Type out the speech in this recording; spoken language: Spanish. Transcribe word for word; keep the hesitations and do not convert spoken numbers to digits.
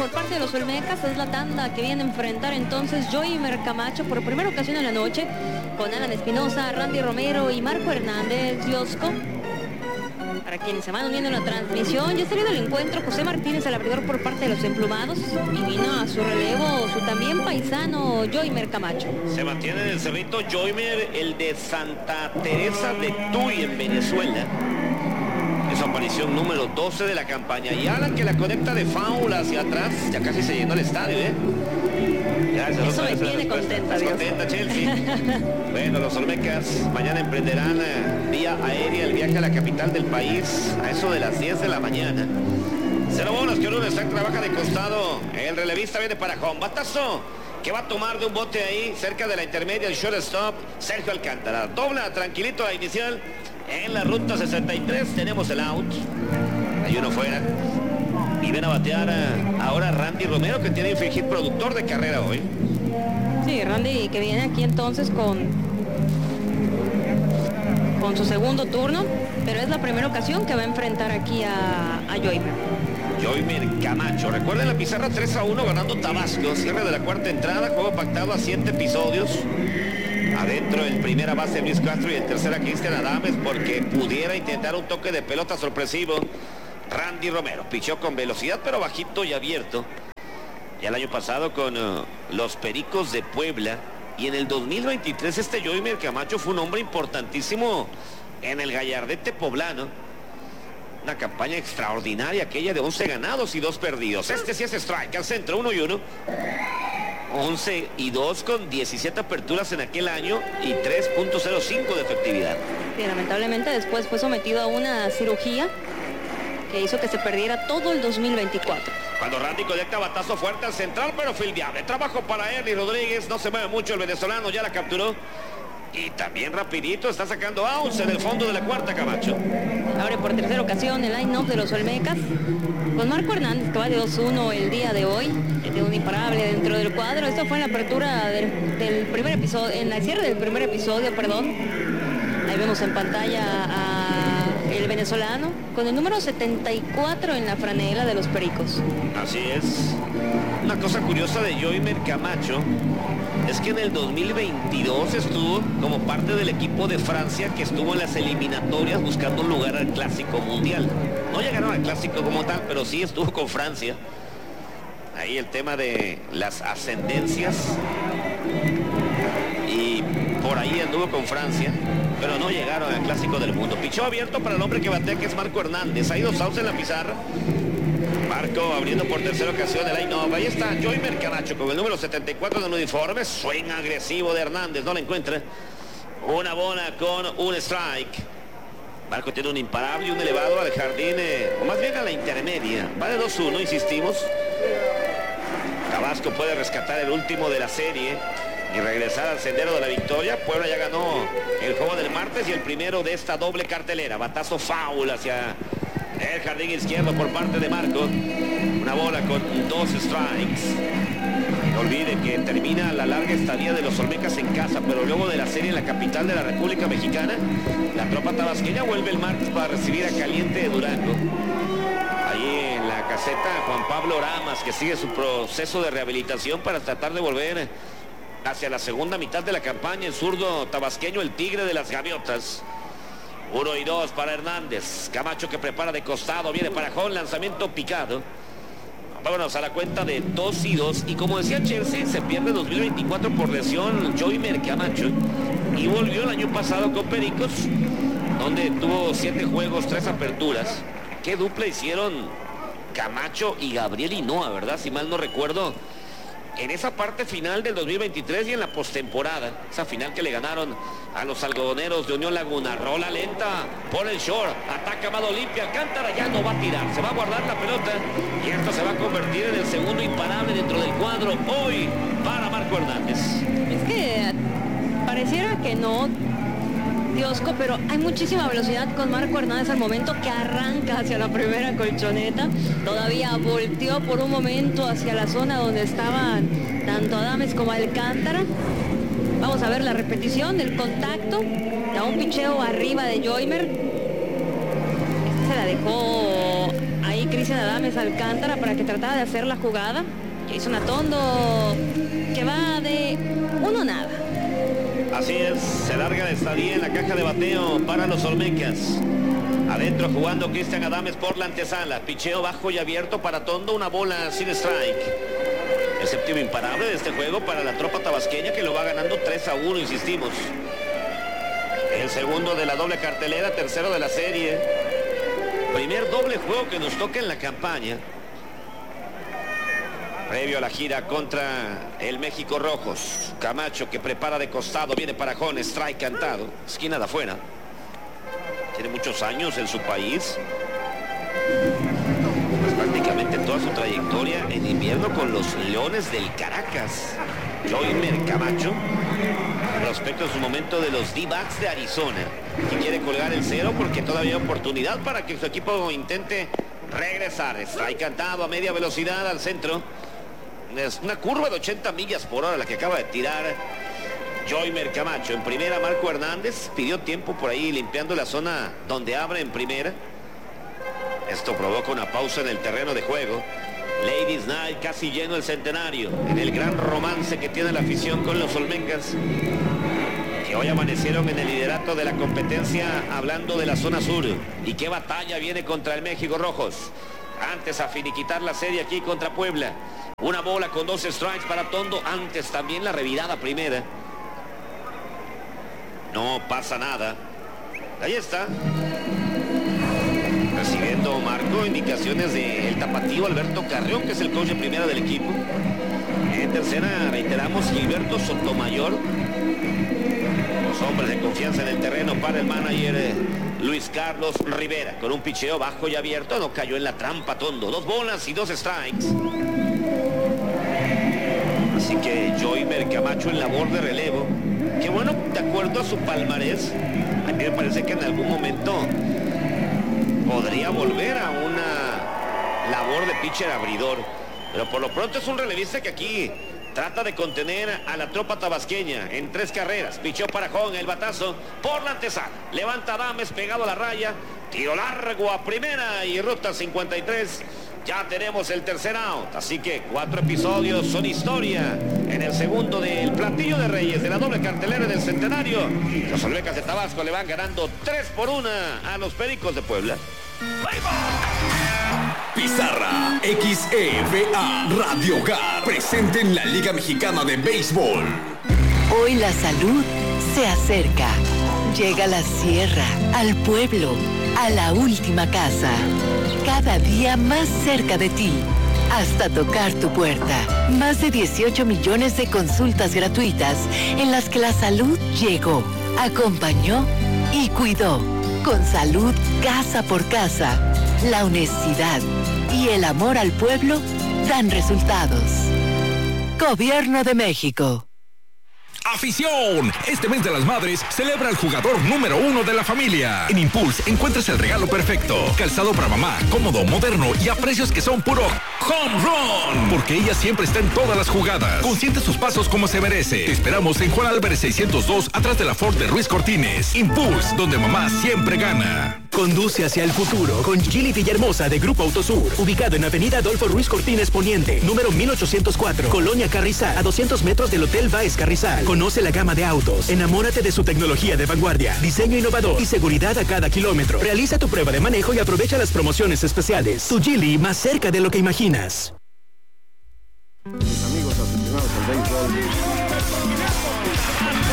por parte de los Olmecas. Es la tanda que viene a enfrentar entonces Joymer Camacho por primera ocasión en la noche con Alan Espinosa, Randy Romero y Marco Hernández Diosco. Para quienes se van uniendo en la transmisión, ya ha salido el encuentro José Martínez, el abridor por parte de los emplumados, y vino a su relevo su también paisano Joymer Camacho. Se mantiene en el cerrito Joymer, el de Santa Teresa de Tuy en Venezuela. Es su aparición número doce de la campaña. Y Alan, que la conecta de foul hacia atrás. Ya casi se llenó el estadio, ¿eh? Gracias, Eso me tiene contenta, Dios. contenta, Chelsea. Bueno, los Olmecas mañana emprenderán eh, vía aérea el viaje a la capital del país a eso de las diez de la mañana. Cero bolas que Orun Stack trabaja de costado. El relevista viene para home. Batazo que va a tomar de un bote ahí cerca de la intermedia el shortstop Sergio Alcántara. Dobla tranquilito a inicial. En la ruta sesenta y tres tenemos el out. Hay uno fuera. Y ven a batear a, ahora Randy Romero, que tiene infringir productor de carrera hoy. Sí, Randy que viene aquí entonces con con su segundo turno, pero es la primera ocasión que va a enfrentar aquí a, a Joymer. Joymer Camacho. Recuerden la pizarra tres a uno ganando Tabasco. Cierre de la cuarta entrada, juego pactado a siete episodios. Adentro el primera base Luis Castro y el tercera Cristian Adames, porque pudiera intentar un toque de pelota sorpresivo. Randy Romero pichó con velocidad pero bajito y abierto. Ya el año pasado con uh, los Pericos de Puebla, y en el dos mil veintitrés este Joymer Camacho fue un hombre importantísimo en el Gallardete poblano. Una campaña extraordinaria aquella de once ganados y dos perdidos. Este sí es strike al centro, uno y uno. once y dos con diecisiete aperturas en aquel año y tres punto cero cinco de efectividad. Y lamentablemente después fue sometido a una cirugía que hizo que se perdiera todo el dos mil veinticuatro. Cuando Randy conecta batazo fuerte al central, pero fildeable. Trabajo para Ernie Rodríguez, no se mueve mucho el venezolano, ya la capturó. Y también rapidito está sacando outs en el fondo de la cuarta Camacho. Abre por tercera ocasión el line-up de los Olmecas con Marco Hernández, que va de dos uno el día de hoy, de un imparable dentro del cuadro. Esto fue en la apertura del, del primer episodio, en la cierre del primer episodio, perdón. Ahí vemos en pantalla a el venezolano con el número setenta y cuatro en la franela de los Pericos. Así es. Una cosa curiosa de Joymer Camacho es que en el dos mil veintidós estuvo como parte del equipo de Francia que estuvo en las eliminatorias buscando un lugar al Clásico Mundial. No llegaron al Clásico como tal, pero sí estuvo con Francia. Ahí el tema de las ascendencias. Y por ahí anduvo con Francia, pero no llegaron al Clásico del Mundo. Pichó abierto para el hombre que batea, que es Marco Hernández. Hay dos outs en la pizarra. Marco abriendo por tercera ocasión el line-up. Ahí está Joymer Camacho con el número setenta y cuatro del uniforme. Swing agresivo de Hernández, no la encuentra. Una bola con un strike. Marco tiene un imparable y un elevado al jardín, eh, o más bien a la intermedia. Va de dos uno, insistimos. Tabasco puede rescatar el último de la serie y regresar al sendero de la victoria. Puebla ya ganó el juego del martes y el primero de esta doble cartelera. Batazo foul hacia el jardín izquierdo por parte de Marco. Una bola con dos strikes. No olvide que termina la larga estadía de los Olmecas en casa, pero luego de la serie en la capital de la República Mexicana, la tropa tabasqueña vuelve el martes para recibir a Caliente de Durango. Allí en la caseta Juan Pablo Ramas, que sigue su proceso de rehabilitación para tratar de volver hacia la segunda mitad de la campaña. El zurdo tabasqueño, el Tigre de las Gaviotas. Uno y dos para Hernández. Camacho que prepara de costado, viene para home, lanzamiento picado. Vámonos a la cuenta de dos y dos. Y como decía Chelsea, se pierde dos mil veinticuatro por lesión Joymer Camacho. Y volvió el año pasado con Pericos, donde tuvo siete juegos, tres aperturas. Qué dupla hicieron Camacho y Gabriel Hinoa, ¿verdad? Si mal no recuerdo, en esa parte final del dos mil veintitrés y en la postemporada, esa final que le ganaron a los algodoneros de Unión Laguna. Rola lenta por el short, ataca Amado Olimpia, Alcántara ya no va a tirar, se va a guardar la pelota y esto se va a convertir en el segundo imparable dentro del cuadro hoy para Marco Hernández. Es que pareciera que no, Diosco, pero hay muchísima velocidad con Marco Hernández al momento que arranca hacia la primera colchoneta. Todavía volteó por un momento hacia la zona donde estaban tanto Adames como Alcántara. Vamos a ver la repetición del contacto. Da un picheo arriba de Joymer. Este se la dejó ahí Cristian Cristian Adames Alcántara para que tratara de hacer la jugada. Jason Atondo que va de uno nada. Así es, se larga la estadía en la caja de bateo para los Olmecas. Adentro jugando Cristian Adames por la antesala. Picheo bajo y abierto para Tondo, una bola sin strike. El séptimo imparable de este juego para la tropa tabasqueña, que lo va ganando tres a uno, insistimos. El segundo de la doble cartelera, tercero de la serie. Primer doble juego que nos toca en la campaña. Previo a la gira contra el México Rojos. Camacho que prepara de costado, viene para Jón, strike cantado, esquina de afuera. Tiene muchos años en su país. Pues prácticamente toda su trayectoria en invierno con los Leones del Caracas. Joymer Camacho, prospecto en su momento de los D-backs de Arizona, que quiere colgar el cero porque todavía hay oportunidad para que su equipo intente regresar. Strike cantado a media velocidad al centro. Es una curva de ochenta millas por hora la que acaba de tirar Joymer Camacho. En primera, Marco Hernández pidió tiempo por ahí limpiando la zona donde abre en primera. Esto provoca una pausa en el terreno de juego. Ladies Night casi lleno el Centenario, en el gran romance que tiene la afición con los Olmecas, que hoy amanecieron en el liderato de la competencia, hablando de la zona sur. Y qué batalla viene contra el México Rojos. Antes a finiquitar la serie aquí contra Puebla. Una bola con dos strikes para Tondo. Antes también la revirada primera. No pasa nada. Ahí está. Recibiendo Marco indicaciones del tapatío Alberto Carrión, que es el coach de primera del equipo. En tercera, reiteramos, Gilberto Sotomayor. Los hombres de confianza en el terreno para el manager eh, Luis Carlos Rivera. Con un picheo bajo y abierto, no cayó en la trampa Tondo. Dos bolas y dos strikes. Así que Joymer Camacho en labor de relevo. Que bueno, de acuerdo a su palmarés, a mí me parece que en algún momento podría volver a una labor de pitcher abridor. Pero por lo pronto es un relevista que aquí trata de contener a la tropa tabasqueña en tres carreras. Pichó para Jón, el batazo por la antesala. Levanta Adames pegado a la raya. Tiro largo a primera y ruta cincuenta y tres. Ya tenemos el tercer out. Así que cuatro episodios son historia en el segundo del platillo de Reyes de la doble cartelera del Centenario. Los Olmecas de Tabasco le van ganando tres por una a los Pericos de Puebla. Pizarra X E V A Radio Hogar presente en la Liga Mexicana de Béisbol. Hoy la salud se acerca. Llega a la sierra, al pueblo, a la última casa. Cada día más cerca de ti, hasta tocar tu puerta. Más de dieciocho millones de consultas gratuitas en las que la salud llegó, acompañó y cuidó. Con salud casa por casa, la honestidad y el amor al pueblo dan resultados. Gobierno de México. ¡Afición! Este mes de las madres celebra al jugador número uno de la familia. En Impulse encuentras el regalo perfecto. Calzado para mamá, cómodo, moderno y a precios que son puro home run. Porque ella siempre está en todas las jugadas. Consiente sus pasos como se merece. Te esperamos en Juan Álvarez seiscientos dos, atrás de la Ford de Ruiz Cortines. Impulse, donde mamá siempre gana. Conduce hacia el futuro con Gili Villahermosa de Grupo Autosur, ubicado en Avenida Adolfo Ruiz Cortines Poniente, número mil ochocientos cuatro, Colonia Carrizal, a doscientos metros del Hotel Baez Carrizal. Conoce la gama de autos, enamórate de su tecnología de vanguardia, diseño innovador y seguridad a cada kilómetro. Realiza tu prueba de manejo y aprovecha las promociones especiales. Tu Gili, más cerca de lo que imaginas. Mis amigos aficionados al béisbol.